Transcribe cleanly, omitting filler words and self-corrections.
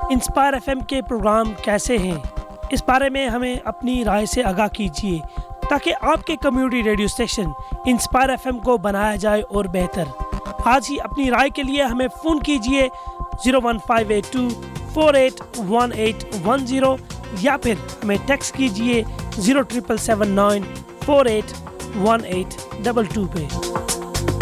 Inspire FM के programme कैसे हैं, इस बारे में हमें अपनी राय से आगाह कीजिए ताकि आपके community radio station inspire FM को बनाया जाए और बेहतर। आज ही अपनी राय के लिए हमें फ़ोन कीजिए 01582 481810 या फिर हमें टेक्स्ट कीजिए 07779 481822 पे।